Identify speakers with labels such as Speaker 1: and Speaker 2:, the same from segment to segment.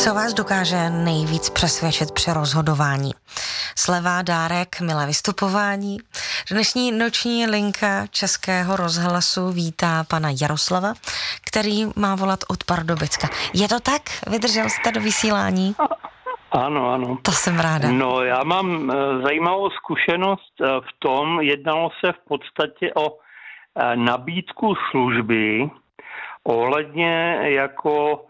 Speaker 1: Co vás dokáže nejvíc přesvědčit při rozhodování? Sleva, dárek, milé vystupování? Dnešní noční linka Českého rozhlasu vítá pana Jaroslava, který má volat od Pardubicka. Je to tak? Vydržel jste do vysílání?
Speaker 2: Ano.
Speaker 1: To jsem ráda.
Speaker 2: No, já mám zajímavou zkušenost v tom, jednalo se v podstatě o nabídku služby ohledně jako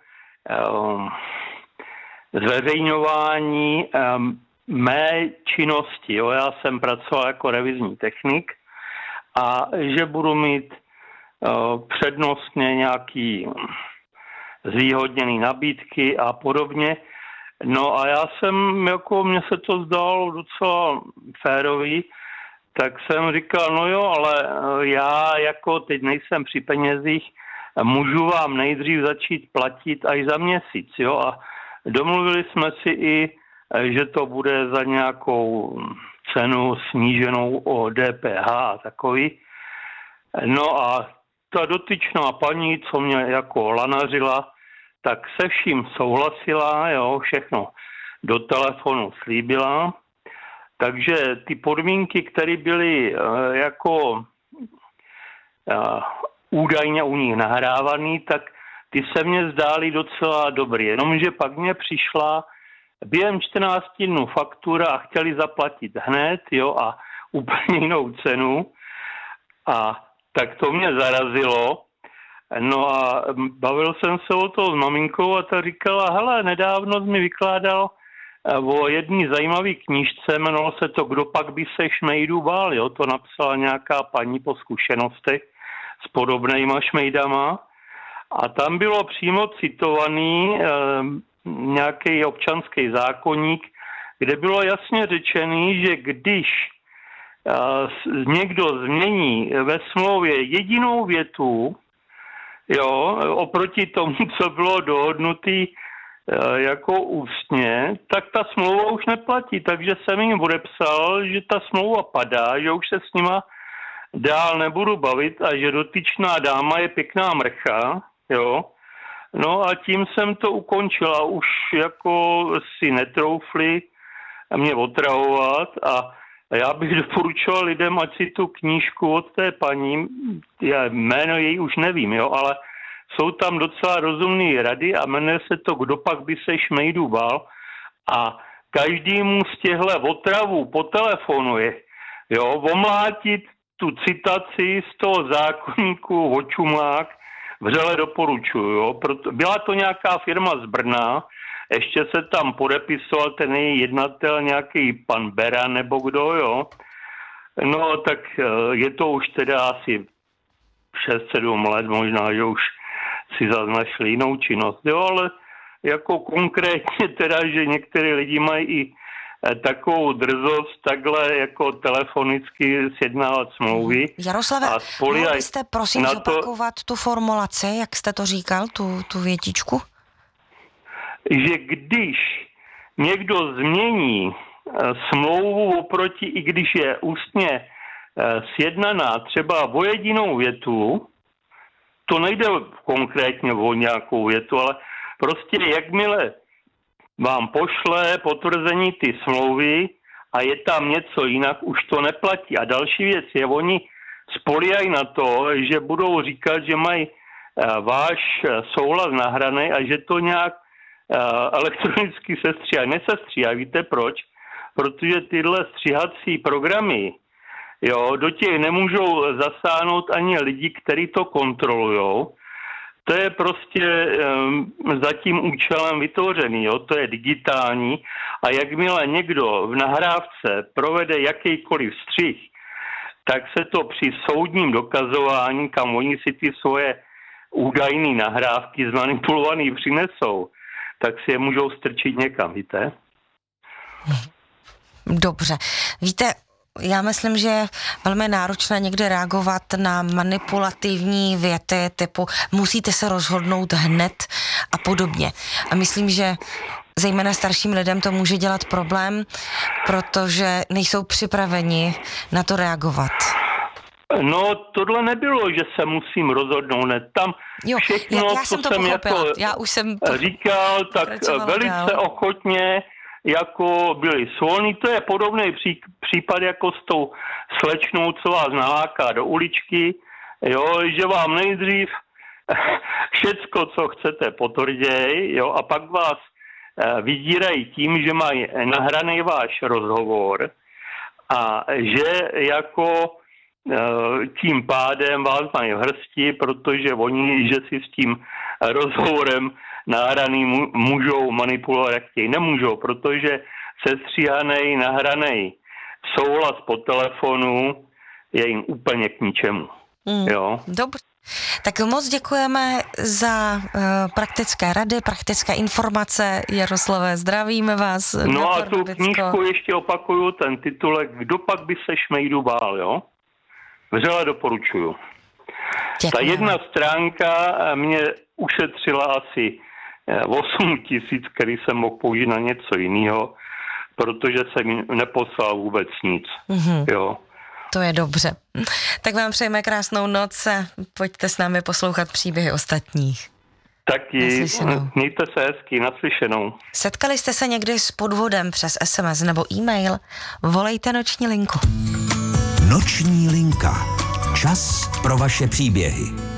Speaker 2: zveřejňování mé činnosti. Jo. Já jsem pracoval jako revizní technik a že budu mít přednostně nějaký zvýhodněný nabídky a podobně. No a já jsem, jako mně se to zdálo docela férový, tak jsem říkal, no jo, ale já jako teď nejsem při penězích, můžu vám nejdřív začít platit až za měsíc, jo, a domluvili jsme si i, že to bude za nějakou cenu sníženou o DPH a takový. No a ta dotyčná paní, co mě jako lanařila, tak se vším souhlasila, jo, všechno do telefonu slíbila. Takže ty podmínky, které byly jako údajně u nich nahrávaný, tak ty se mně zdály docela dobrý. Jenomže pak mě přišla během 14 dnů faktura a chtěli zaplatit hned, jo, a úplně jinou cenu. A tak to mě zarazilo. No a bavil jsem se o toho s maminkou a ta říkala, hele, nedávno mi vykládal o jedné zajímavé knížce, jmenovalo se to Kdo pak by se šmejdů bál, jo, to napsala nějaká paní po zkušenostech s podobnýma šmejdama a tam bylo přímo citovaný nějaký občanský zákoník, kde bylo jasně řečený, že když někdo změní ve smlouvě jedinou větu, jo, oproti tomu, co bylo dohodnutý jako ústně, tak ta smlouva už neplatí, takže jsem jim odepsal, že ta smlouva padá, že už se s nima dál nebudu bavit a že dotyčná dáma je pěkná mrcha, jo. No a tím jsem to ukončil a už jako si netroufli mě otravovat a já bych doporučoval lidem, ať si tu knížku od té paní, já jméno její už nevím, jo, ale jsou tam docela rozumné rady a jmenuje se to Kdo pak by se šmejdů bál a každému z těchto otravů po telefonu je, jo, omlátit tu citaci z toho zákoníku o čumák vřele doporučuju, jo. Byla to nějaká firma z Brna, ještě se tam podepisoval ten její jednatel, nějaký pan Bera nebo kdo, jo. No, tak je to už teda asi 6-7 let, možná, že už si zase našli jinou činnost, jo, ale jako konkrétně teda, že některé lidi mají i takovou drzost takhle jako telefonicky sjednávat smlouvy.
Speaker 1: Jaroslave, mohl byste prosím zopakovat tu formulaci, jak jste to říkal, tu větičku?
Speaker 2: Že když někdo změní smlouvu oproti, i když je ústně sjednaná třeba o jedinou větu, to nejde konkrétně o nějakou větu, ale prostě jakmile vám pošle potvrzení ty smlouvy a je tam něco jinak, už to neplatí. A další věc je, oni spolíhají na to, že budou říkat, že mají váš souhlas nahraný a že to nějak elektronicky sestříhají. Nesestříhají, víte proč? Protože tyhle stříhací programy, jo, do těch nemůžou zasáhnout ani lidi, kteří to kontrolujou. To je prostě za tím účelem vytvořený, jo? To je digitální a jakmile někdo v nahrávce provede jakýkoliv střih, tak se to při soudním dokazování, kam oni si ty svoje údajné nahrávky zmanipulované přinesou, tak si je můžou strčit někam, víte?
Speaker 1: Dobře. Víte, já myslím, že je velmi náročné někde reagovat na manipulativní věty typu musíte se rozhodnout hned a podobně. A myslím, že zejména starším lidem to může dělat problém, protože nejsou připraveni na to reagovat.
Speaker 2: No, tohle nebylo, že se musím rozhodnout. Ne. Tam všechno,
Speaker 1: já jsem
Speaker 2: co
Speaker 1: to
Speaker 2: jsem jako
Speaker 1: já už jsem to
Speaker 2: říkal, tak velice ochotně jako byli svolní. To je podobný případ jako s tou slečnou, co vás naláká do uličky, jo, že vám nejdřív všecko, co chcete, potvrděj, jo, a pak vás vydírají tím, že mají nahraný váš rozhovor a že jako tím pádem vás mají v hrsti, protože oni, že si s tím rozhovorem nahraný můžou manipulovat, jak chtějí. Nemůžou, protože sestříhaný, nahraný souhlas po telefonu je jim úplně k ničemu. Jo?
Speaker 1: Dobře. Tak moc děkujeme za praktické rady, praktické informace. Jaroslave, zdravíme vás.
Speaker 2: No a tu knížku ještě opakuju, ten titulek Kdo pak by se šmejdu bál, jo? Vřele doporučuju.
Speaker 1: Děkujeme.
Speaker 2: Ta jedna stránka mě ušetřila asi 8 000, který jsem mohl použít na něco jiného, protože jsem neposlal vůbec nic. Jo.
Speaker 1: To je dobře. Tak vám přejeme krásnou noc a pojďte s námi poslouchat příběhy ostatních.
Speaker 2: Taky, mějte se hezky, naslyšenou.
Speaker 1: Setkali jste se někdy s podvodem přes SMS nebo e-mail? Volejte Noční linku.
Speaker 3: Noční linka. Čas pro vaše příběhy.